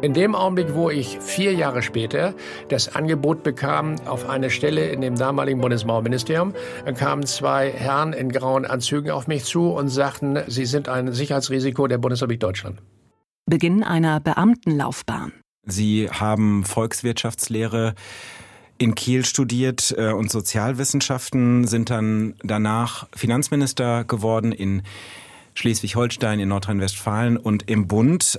In dem Augenblick, wo ich 4 Jahre später das Angebot bekam auf eine Stelle in dem damaligen Bundesmauerministerium, dann kamen 2 Herren in grauen Anzügen auf mich zu und sagten, Sie sind ein Sicherheitsrisiko der Bundesrepublik Deutschland. Beginn einer Beamtenlaufbahn. Sie haben Volkswirtschaftslehre in Kiel studiert und Sozialwissenschaften, sind dann danach Finanzminister geworden in Schleswig-Holstein, in Nordrhein-Westfalen und im Bund.